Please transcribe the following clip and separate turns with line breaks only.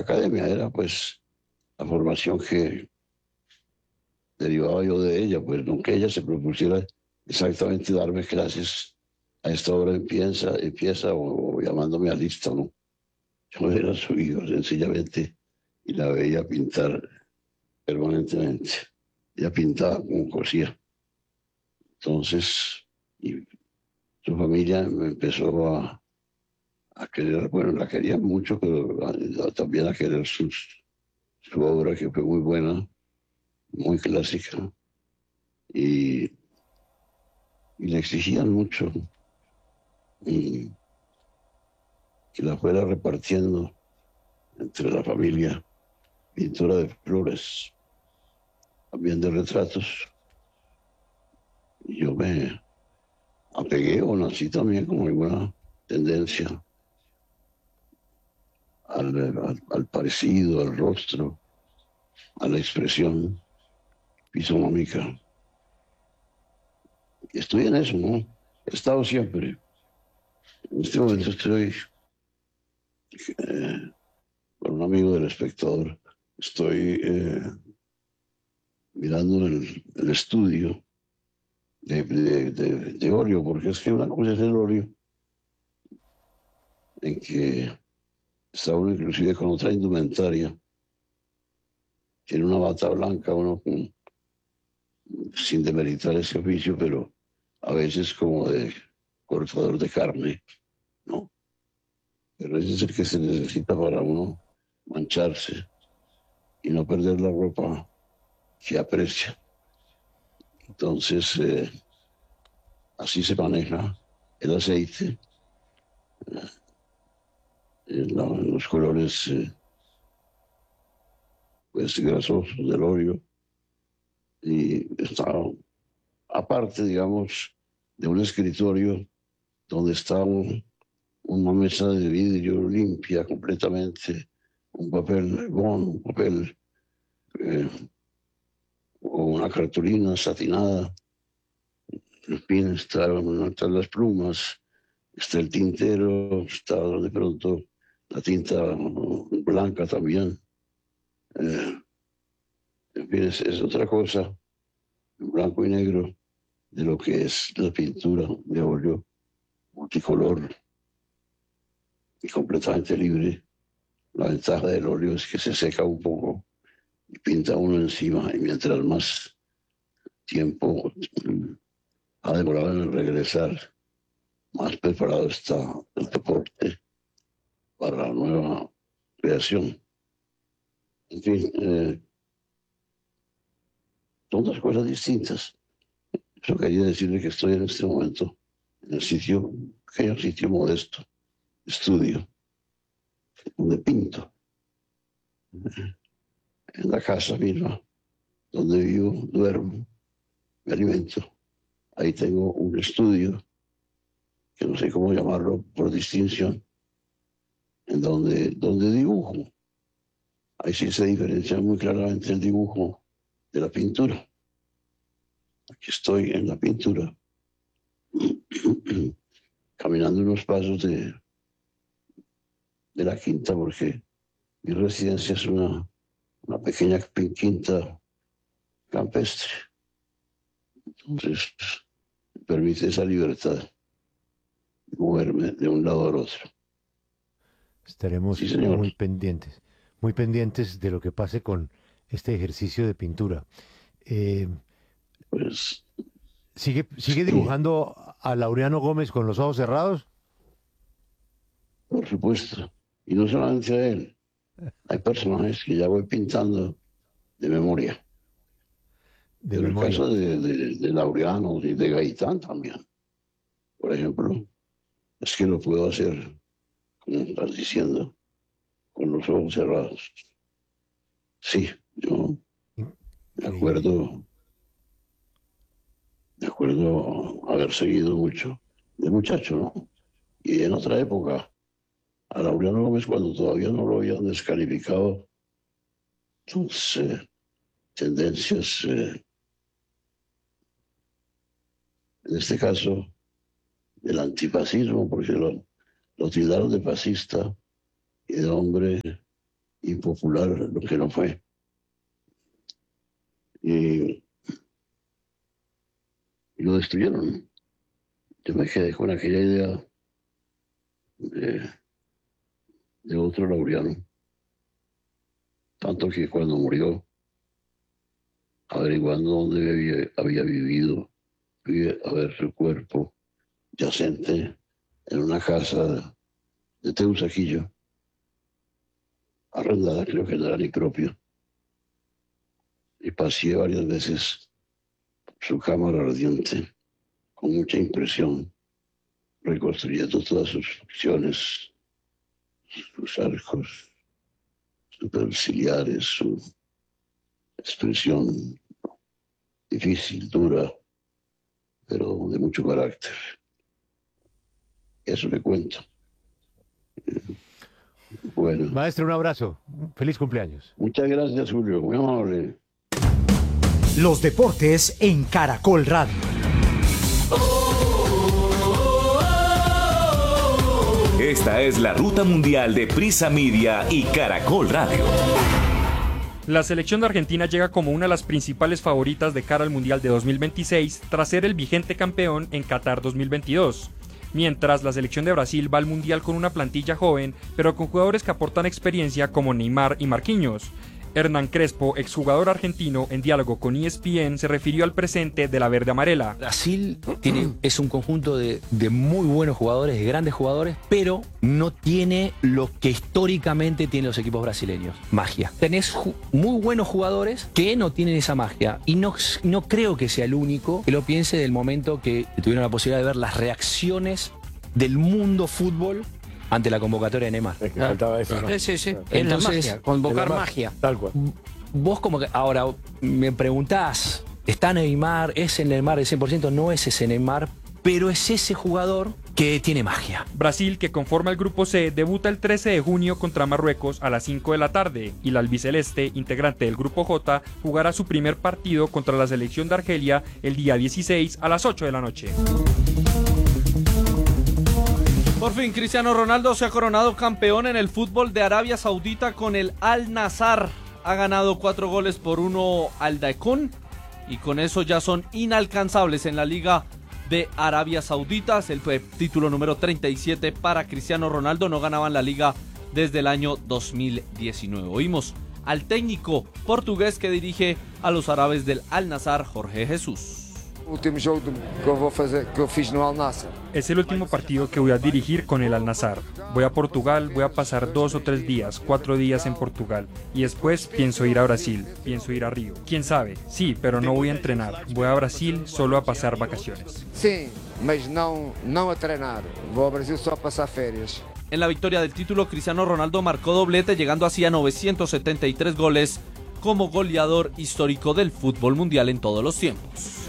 academia, era pues la formación que derivaba yo de ella, pues nunca ella se propusiera exactamente darme clases. A esta hora empieza o llamándome a lista, ¿no? Yo era su hijo sencillamente y la veía pintar permanentemente. Ella pintaba como cosía. Entonces, y su familia me empezó a querer, bueno, la querían mucho, pero también a querer su obra, que fue muy buena, muy clásica, y, y le exigían mucho y que la fuera repartiendo entre la familia, pintura de flores, también de retratos. Y yo me apegué o nací también con alguna tendencia al parecido, al rostro, a la expresión fisonómica. Estoy en eso, ¿no? He estado siempre. En este momento
Sí.
estoy con un amigo del espectador. Estoy mirando el estudio de óleo, porque es que una cosa es el óleo, en que está uno inclusive con otra indumentaria. Tiene una bata blanca, uno sin demeritar ese oficio, pero a veces como de cortador de carne, ¿no? Pero ese es el que se necesita para uno mancharse y no perder la ropa que aprecia. Entonces, así se maneja el aceite, los colores pues, grasosos del óleo. Y está aparte, digamos, de un escritorio donde está una mesa de vidrio limpia completamente, un papel bond, un papel eh, o una cartulina satinada. En fin, están las plumas, está el tintero, está de pronto la tinta blanca también. Eh, en fin, es otra cosa, blanco y negro, de lo que es la pintura de óleo multicolor y completamente libre. La ventaja del óleo es que se seca un poco y pinta uno encima, y mientras más tiempo ha demorado en regresar, más preparado está el deporte para la nueva creación. En fin, son dos cosas distintas. Eso quería decirle que estoy en este momento en el sitio, pequeño sitio modesto, estudio, donde pinto, en la casa misma, donde vivo, duermo, me alimento. Ahí tengo un estudio, que no sé cómo llamarlo por distinción, en donde dibujo. Ahí sí se diferencia muy claramente el dibujo de la pintura. Aquí estoy en la pintura, caminando unos pasos de la quinta, porque mi residencia es una pequeña quinta campestre. Entonces, me permite esa libertad de moverme de un lado al otro. Sí,
Estaremos
señor.
muy pendientes de lo que pase con este ejercicio de pintura. Eh,
Pues
¿Sigue
sí,
dibujando a Laureano Gómez con los ojos cerrados?
por supuesto. Y no solamente a él. Hay personajes que ya voy pintando de memoria.
De
Pero el
memoria.
caso de Laureano y de Gaitán también, por ejemplo, es que lo puedo hacer, como estás diciendo, con los ojos cerrados. Sí, yo me
Increíble.
acuerdo, me acuerdo haber seguido mucho de muchacho, ¿no? Y en otra época, a Laureano Gómez, cuando todavía no lo habían descalificado sus tendencias, en este caso, del antifascismo, porque lo tildaron de fascista y de hombre impopular lo que no fue. Y lo destruyeron. Yo me quedé con aquella idea de otro Laureano. Tanto que cuando murió, averiguando dónde había vivido, a ver su cuerpo yacente en una casa de Teusaquillo, arrendada, creo que no era ni propia. Y pasé varias veces su cámara ardiente, con mucha impresión, reconstruyendo todas sus funciones, sus arcos superciliares, su expresión difícil, dura, pero de mucho carácter. Eso le cuento. Bueno.
Maestro, un abrazo. Feliz cumpleaños.
Muchas gracias, Julio. Muy amable.
Los deportes en Caracol Radio.
Esta es la ruta mundial de Prisa Media y Caracol Radio.
La selección de Argentina llega como una de las principales favoritas de cara al Mundial de 2026 tras ser el vigente campeón en Qatar 2022. Mientras la selección de Brasil va al Mundial con una plantilla joven, pero con jugadores que aportan experiencia como Neymar y Marquinhos. Hernán Crespo, exjugador argentino, en diálogo con ESPN, se refirió al presente de la verde amarela.
Brasil es un conjunto de muy buenos jugadores, de grandes jugadores, pero no tiene lo que históricamente tienen los equipos brasileños, magia. Tenés muy buenos jugadores que no tienen esa magia, y no creo que sea el único que lo piense del momento que tuvieron la posibilidad de ver las reacciones del mundo fútbol ante la convocatoria de Neymar.
Es que faltaba eso, ¿no?
Sí.
Claro.
Entonces,
la magia, convocar magia.
Tal cual.
Vos como que, ahora, me preguntás, ¿está Neymar? ¿Es el Neymar del 100%? No es ese Neymar, pero es ese jugador que tiene magia.
Brasil, que conforma el grupo C, debuta el 13 de junio contra Marruecos a las 5 de la tarde, y la albiceleste, integrante del grupo J, jugará su primer partido contra la selección de Argelia el día 16 a las 8 de la noche.
Por fin, Cristiano Ronaldo se ha coronado campeón en el fútbol de Arabia Saudita con el Al-Nassr. Ha ganado 4-1 al Daikon y con eso ya son inalcanzables en la Liga de Arabia Saudita. Es el título número 37 para Cristiano Ronaldo. No ganaban la Liga desde el año 2019. Oímos al técnico portugués que dirige a los árabes del Al-Nassr, Jorge Jesús.
Es el último partido que voy a dirigir con el Al-Nassr. Voy a Portugal, voy a pasar 2 o 3 días, 4 días en Portugal. Y después pienso ir a Brasil, pienso ir a Río. ¿Quién sabe? Sí, pero no voy a entrenar. Voy a Brasil solo a pasar vacaciones.
Sí, mas no a treinar. Voy a Brasil solo a pasar ferias.
En la victoria del título, Cristiano Ronaldo marcó doblete, llegando así a 973 goles como goleador histórico del fútbol mundial en todos los tiempos.